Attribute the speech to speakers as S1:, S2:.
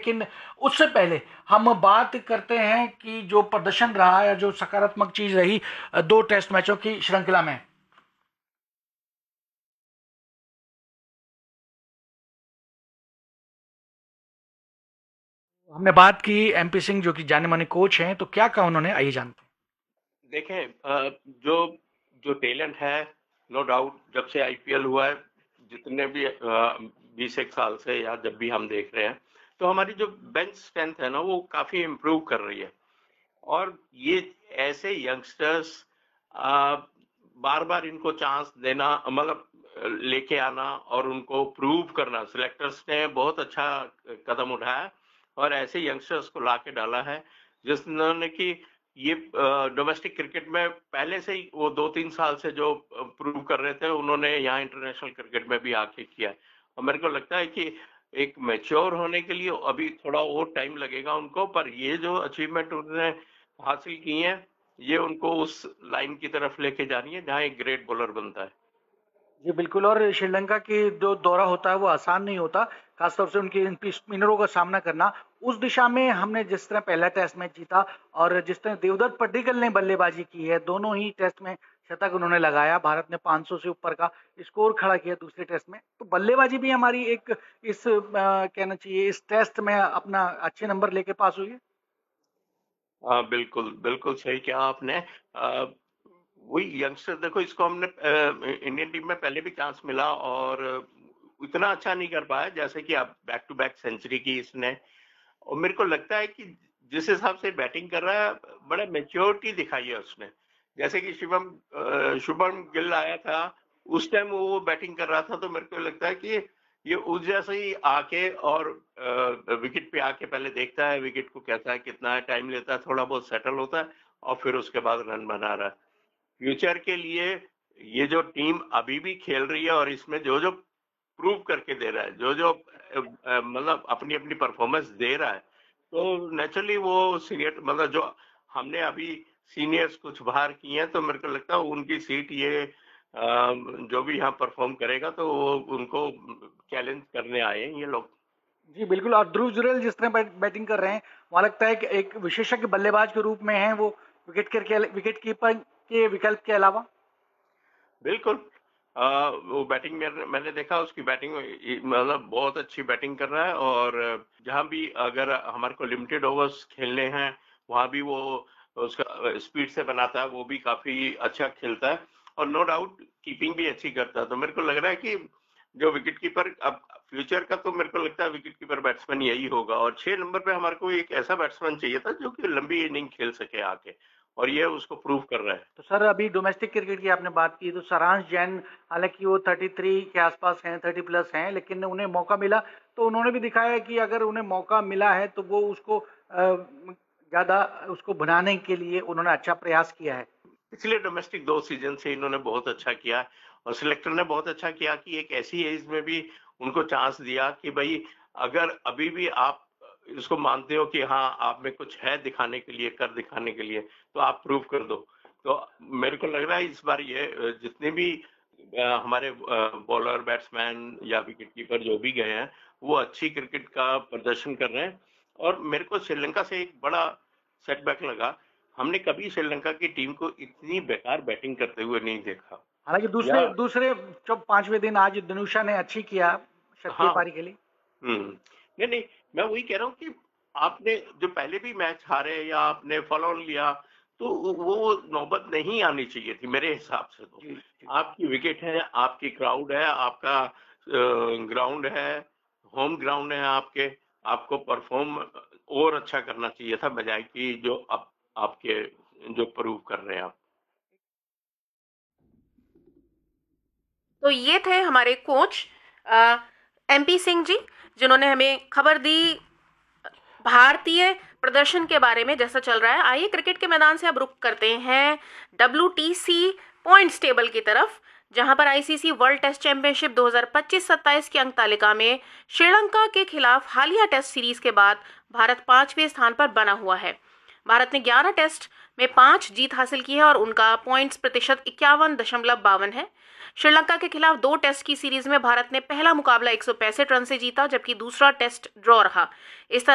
S1: लेकिन उससे पहले हम बात करते हैं कि जो प्रदर्शन रहा या जो सकारात्मक चीज रही 2 टेस्ट मैचों की श्रृंखला में। हमने बात की एमपी सिंह जो कि जाने माने कोच हैं, तो क्या कहा उन्होंने, आइए जानते हैं।
S2: देखें, जो जो टैलेंट है, नो डाउट, जब से आईपीएल हुआ है, जितने भी 20 एक साल से या जब भी हम देख रहे हैं, तो हमारी जो बेंच स्ट्रेंथ है ना, वो काफी इम्प्रूव कर रही है। और ये ऐसे यंगस्टर्स बार बार इनको चांस देना, मतलब लेके आना और उनको प्रूव करना, सिलेक्टर्स ने बहुत अच्छा कदम उठाया और ऐसे यंगस्टर्स को लाके डाला है जिन्होंने कि ये डोमेस्टिक क्रिकेट में पहले से ही वो 2-3 साल से जो प्रूव कर रहे थे, उन्होंने यहाँ इंटरनेशनल क्रिकेट में भी आके किया है। और मेरे को लगता है कि एक मैच्योर होने के लिए अभी थोड़ा और टाइम लगेगा उनको, पर ये जो अचीवमेंट उन्होंने हासिल की है, ये उनको उस लाइन की तरफ लेके जा रही है जहाँ एक ग्रेट बॉलर बनता है।
S1: जी बिल्कुल, और श्रीलंका की जो दौरा होता है वो आसान नहीं होता, खासतौर से उनके इन स्पिनरों का सामना करना। उस दिशा में हमने जिस तरह पहला टेस्ट मैच जीता और जिस तरह देवदत्त पड्डीकल ने बल्लेबाजी की है, दोनों ही टेस्ट में शतक उन्होंने लगाया, भारत ने 500 से ऊपर का स्कोर खड़ा किया दूसरे टेस्ट में, तो बल्लेबाजी भी हमारी एक इस कहना चाहिए इस टेस्ट में अपना अच्छे नंबर लेके पास हुई है।
S2: हाँ, बिल्कुल बिल्कुल सही कहा आपने। वही यंगस्टर, देखो, इसको हमने इंडियन टीम में पहले भी चांस मिला और इतना अच्छा नहीं कर पाया जैसे कि अब बैक टू बैक सेंचुरी की इसने। और मेरे को लगता है कि जिस हिसाब से बैटिंग कर रहा है, बड़ा मेच्योरिटी दिखाई है उसने। जैसे कि शुभम गिल आया था, उस टाइम वो बैटिंग कर रहा था, तो मेरे को लगता है कि ये उस जैसे ही आके और विकेट पे आके पहले देखता है विकेट को कैसा है, कितना है, टाइम लेता है, थोड़ा बहुत सेटल होता है और फिर उसके बाद रन बना रहा है। फ्यूचर के लिए ये जो टीम अभी भी खेल रही है और इसमें जो जो प्रूव करके दे रहा है, जो जो मतलब अपनी अपनी परफॉर्मेंस दे रहा है, तो नेचुरली वो सीनियर, मतलब जो हमने अभी सीनियर्स कुछ बाहर किए हैं, तो मेरे को लगता है उनकी सीट ये जो भी यहाँ परफॉर्म करेगा तो वो उनको चैलेंज करने आए हैं ये लोग।
S1: जी बिल्कुल, और ध्रुव जुरैल जिस तरह बैटिंग कर रहे हैं, वहां लगता है कि एक विशेषज्ञ बल्लेबाज के रूप में हैं वो, विकेट कीपर के विकल्प के अलावा।
S2: बिल्कुल। वो बैटिंग में मैंने देखा, उसकी बैटिंग मतलब बहुत अच्छी बैटिंग कर रहा है। और जहां भी अगर हमारे को लिमिटेड ओवर्स खेलने हैं, वहां भी वो उसका स्पीड से बनाता है, वो भी काफी अच्छा खेलता है और नो डाउट कीपिंग भी अच्छी करता है। तो मेरे को लग रहा है कि जो विकेट कीपर अब फ्यूचर का, तो मेरे को लगता है विकेट कीपर बैट्समैन यही होगा। और 6 नंबर पे हमारे को एक ऐसा बैट्समैन चाहिए था जो कि लंबी इनिंग खेल सके आके, और ये उसको प्रूव कर रहा है।
S1: तो सर अभी डोमेस्टिक क्रिकेट की आपने बात की, तो सारांश जैन, हालांकि वो 33 के आसपास हैं, 30+ हैं, लेकिन उन्हें मौका मिला तो उन्होंने भी दिखाया कि अगर उन्हें मौका मिला है तो वो उसको ज्यादा उसको बनाने के लिए उन्होंने अच्छा प्रयास किया है।
S2: पिछले डोमेस्टिक 2 सीजन से इन्होंने बहुत अच्छा किया और सिलेक्टर ने बहुत अच्छा किया कि एक ऐसी एज में भी उनको चांस दिया कि भाई, अगर अभी भी आप इसको मानते हो कि हाँ, आप में कुछ है दिखाने के लिए, कर दिखाने के लिए, तो आप प्रूव कर दो। तो मेरे को लग रहा है इस बार ये जितने भी हमारे बॉलर, बैट्समैन या विकेट कीपर जो भी गए हैं, वो अच्छी क्रिकेट का प्रदर्शन कर रहे हैं। और मेरे को श्रीलंका से एक बड़ा सेटबैक लगा, हमने कभी श्रीलंका की टीम को इतनी बेकार बैटिंग करते हुए नहीं देखा।
S1: हालांकि
S2: या
S1: दूसरे दूसरे जब 5वें दिन आज धनुषा ने अच्छी किया शतकीय
S2: हाँ।
S1: पारी के लिए।
S2: नहीं नहीं, मैं वही कह रहा हूँ कि आपने जो पहले भी मैच हारे या आपने फॉलो लिया, तो वो नौबत नहीं आनी चाहिए थी मेरे हिसाब से। तो
S1: जी जी।
S2: आपकी विकेट है, आपकी क्राउड है, आपका ग्राउंड है, होम ग्राउंड है आपके, आपको परफॉर्म और अच्छा करना चाहिए था, बजाय कि जो आपके जो प्रूव कर रहे हैं आप।
S3: तो ये थे हमारे कोच एमपी सिंह जी, जिन्होंने हमें खबर दी भारतीय प्रदर्शन के बारे में जैसा चल रहा है। आइए क्रिकेट के मैदान से अब रुक करते हैं WTC पॉइंट्स टेबल की तरफ, जहां पर आईसीसी वर्ल्ड टेस्ट चैंपियनशिप 2025-27 की अंक तालिका में श्रीलंका के खिलाफ हालिया टेस्ट सीरीज के बाद भारत 5वें स्थान पर बना हुआ है। भारत ने 11 टेस्ट में 5 जीत हासिल की है और उनका पॉइंट्स प्रतिशत 51.52 है। श्रीलंका के खिलाफ 2 टेस्ट की सीरीज में भारत ने पहला मुकाबला 165 रन से जीता, जबकि दूसरा टेस्ट ड्रॉ रहा। इस तरह